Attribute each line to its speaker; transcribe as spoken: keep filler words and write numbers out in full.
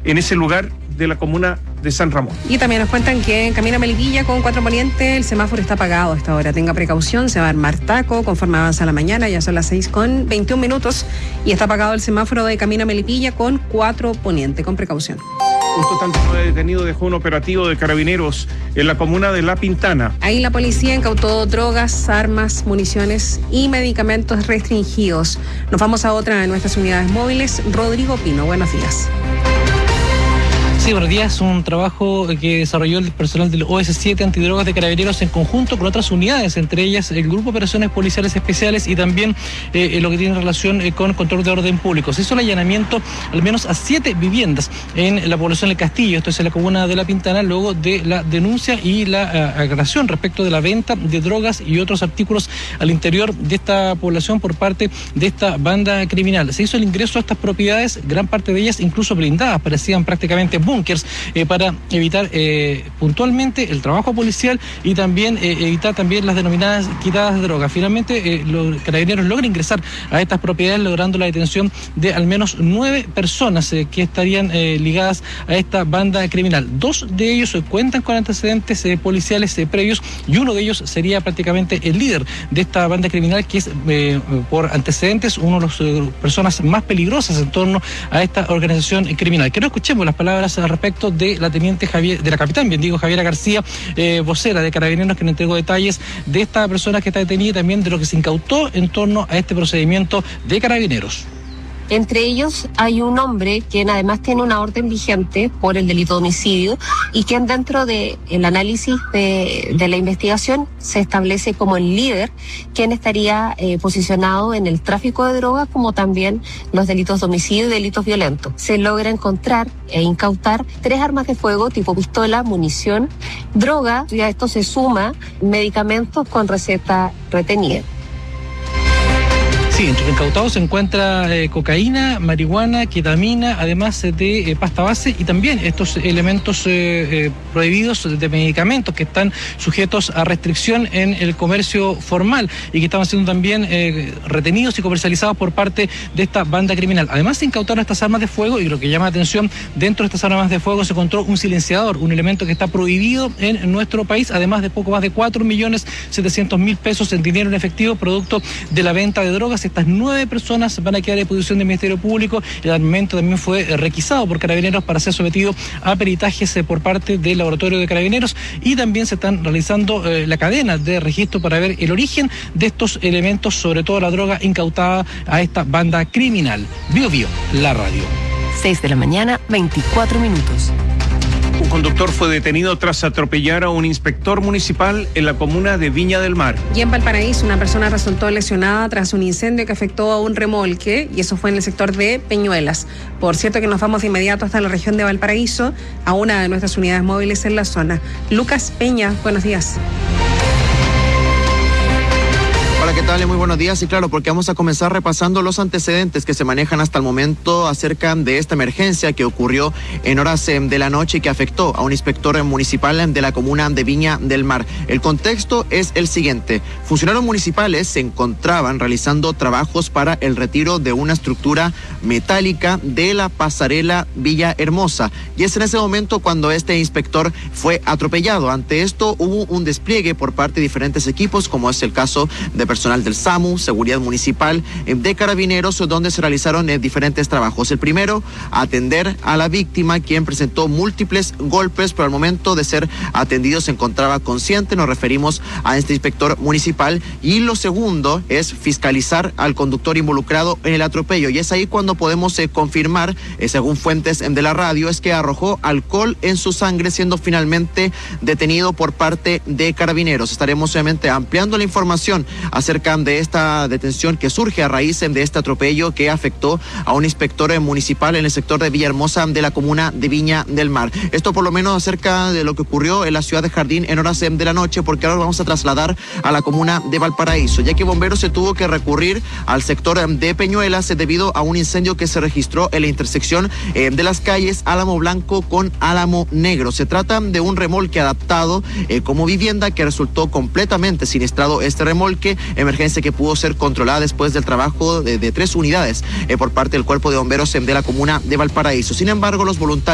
Speaker 1: en ese lugar de la comuna de San Ramón.
Speaker 2: Y también nos cuentan que en Camino a Melipilla con Cuatro Poniente el semáforo está apagado a esta hora. Tenga precaución, se va a armar taco conforme avanza la mañana, ya son las seis con veintiún minutos y está apagado el semáforo de Camino a Melipilla con Cuatro Poniente, con precaución.
Speaker 1: Un total de nueve detenidos dejó un operativo de carabineros en la comuna de La Pintana.
Speaker 2: Ahí la policía incautó drogas, armas, municiones y medicamentos restringidos. Nos vamos a otra de nuestras unidades móviles. Rodrigo Pino, buenos días.
Speaker 3: Sí, buenos días. Un trabajo que desarrolló el personal del O S siete Antidrogas de Carabineros en conjunto con otras unidades, entre ellas el Grupo de Operaciones Policiales Especiales y también eh, lo que tiene relación eh, con control de orden público. Se hizo el allanamiento al menos a siete viviendas en la población del Castillo, esto es en la comuna de La Pintana, luego de la denuncia y la uh, agresión respecto de la venta de drogas y otros artículos al interior de esta población por parte de esta banda criminal. Se hizo el ingreso a estas propiedades, gran parte de ellas incluso blindadas, parecían prácticamente búnkers eh, para evitar eh, puntualmente el trabajo policial y también eh, evitar también las denominadas quitadas de droga. Finalmente, eh, los carabineros logran ingresar a estas propiedades, logrando la detención de al menos nueve personas eh, que estarían eh, ligadas a esta banda criminal. Dos de ellos eh, cuentan con antecedentes eh, policiales eh, previos y uno de ellos sería prácticamente el líder de esta banda criminal, que es eh, por antecedentes uno de las eh, personas más peligrosas en torno a esta organización eh, criminal. Que no escuchemos las palabras al respecto de la teniente Javier, de la capitán, bien digo, Javiera García, eh, vocera de Carabineros, que nos entregó detalles de esta persona que está detenida y también de lo que se incautó en torno a este procedimiento de Carabineros.
Speaker 4: Entre ellos hay un hombre quien además tiene una orden vigente por el delito de homicidio y quien dentro del análisis de, de la investigación se establece como el líder, quien estaría eh, posicionado en el tráfico de drogas como también los delitos de homicidio y delitos violentos. Se logra encontrar e incautar tres armas de fuego tipo pistola, munición, droga, y a esto se suma medicamentos con receta retenida.
Speaker 3: Sí, entre los incautados se encuentra eh, cocaína, marihuana, ketamina, además de eh, pasta base y también estos elementos eh, eh, prohibidos de medicamentos que están sujetos a restricción en el comercio formal y que estaban siendo también eh, retenidos y comercializados por parte de esta banda criminal. Además se incautaron estas armas de fuego y lo que llama la atención, dentro de estas armas de fuego se encontró un silenciador, un elemento que está prohibido en nuestro país, además de poco más de cuatro millones setecientos mil pesos en dinero en efectivo producto de la venta de drogas. Estas nueve personas van a quedar a disposición del Ministerio Público. El armamento también fue requisado por Carabineros para ser sometido a peritajes por parte del Laboratorio de Carabineros y también se están realizando eh, la cadena de registro para ver el origen de estos elementos, sobre todo la droga incautada a esta banda criminal. Bio Bio, la radio.
Speaker 5: seis de la mañana, veinticuatro minutos.
Speaker 1: Un conductor fue detenido tras atropellar a un inspector municipal en la comuna de Viña del Mar.
Speaker 2: Y en Valparaíso, una persona resultó lesionada tras un incendio que afectó a un remolque, y eso fue en el sector de Peñuelas. Por cierto que nos vamos de inmediato hasta la región de Valparaíso, a una de nuestras unidades móviles en la zona. Lucas Peña, buenos días.
Speaker 6: Hola, ¿qué tal? Muy buenos días. Y claro, porque vamos a comenzar repasando los antecedentes que se manejan hasta el momento acerca de esta emergencia que ocurrió en horas de la noche y que afectó a un inspector municipal de la comuna de Viña del Mar. El contexto es el siguiente. Funcionarios municipales se encontraban realizando trabajos para el retiro de una estructura metálica de la pasarela Villa Hermosa. Y es en ese momento cuando este inspector fue atropellado. Ante esto hubo un despliegue por parte de diferentes equipos, como es el caso de personal del SAMU, Seguridad Municipal, de Carabineros, donde se realizaron eh, diferentes trabajos. El primero, atender a la víctima, quien presentó múltiples golpes, pero al momento de ser atendido se encontraba consciente. Nos referimos a este inspector municipal. Y lo segundo es fiscalizar al conductor involucrado en el atropello. Y es ahí cuando podemos eh, confirmar, eh, según fuentes de la radio, es que arrojó alcohol en su sangre, siendo finalmente detenido por parte de Carabineros. Estaremos obviamente ampliando la información acerca de esta detención que surge a raíz de este atropello que afectó a un inspector municipal en el sector de Villahermosa de la comuna de Viña del Mar. Esto por lo menos acerca de lo que ocurrió en la ciudad de Jardín en horas de la noche, porque ahora vamos a trasladar a la comuna de Valparaíso, ya que bomberos se tuvo que recurrir al sector de Peñuelas debido a un incendio que se registró en la intersección eh, de las calles Álamo Blanco con Álamo Negro. Se trata de un remolque adaptado eh, como vivienda que resultó completamente siniestrado este remolque, emergencia que pudo ser controlada después del trabajo de, de tres unidades eh, por parte del Cuerpo de Bomberos de la comuna de Valparaíso. Sin embargo, los voluntarios